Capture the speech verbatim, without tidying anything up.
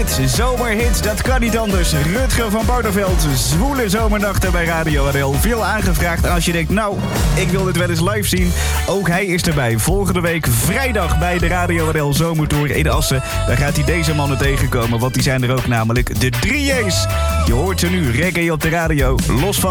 dit. Zomerhits, dat kan niet anders. Rutger van Barneveld, zwoele zomernachten bij Radio R L. Veel aangevraagd als je denkt, nou, ik wil dit wel eens live zien. Ook hij is erbij. Volgende week vrijdag bij de Radio R L Zomertour in Assen. Daar gaat hij deze mannen tegenkomen, want die zijn er ook namelijk de drie J's. Je hoort ze nu, reggae op de radio. Los van